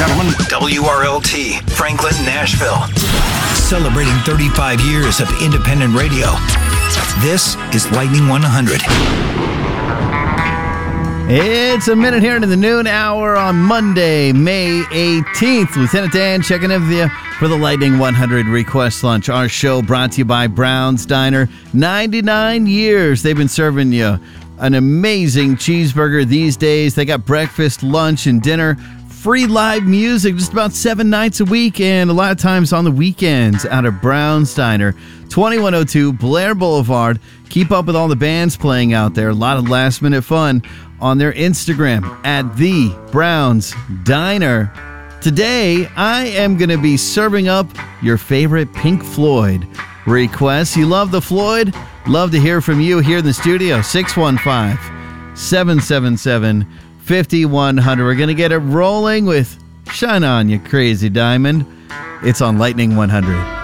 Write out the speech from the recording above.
gentlemen. WRLT, Franklin, Nashville. Celebrating 35 years of independent radio. This is Lightning 100. It's a minute here into the noon hour on Monday, May 18th. Lieutenant Dan checking in with you for the Lightning 100 Request Lunch. Our show brought to you by Brown's Diner. 99 years they've been serving you an amazing cheeseburger these days. They got breakfast, lunch, and dinner. Free live music just about 7 nights a week, and a lot of times on the weekends out of Brown's Diner, 2102 Blair Boulevard. Keep up with all the bands playing out there. A lot of last-minute fun on their Instagram at The Brown's Diner. Today, I am going to be serving up your favorite Pink Floyd requests. You love the Floyd? Love to hear from you here in the studio. 615-777-5100. We're going to get it rolling with Shine On, You Crazy Diamond. It's on Lightning 100.